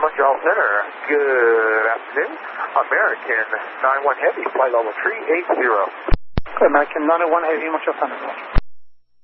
Montreal Center. Good afternoon. American 91 Heavy, flight level 380. American 91 Heavy, Montreal Center.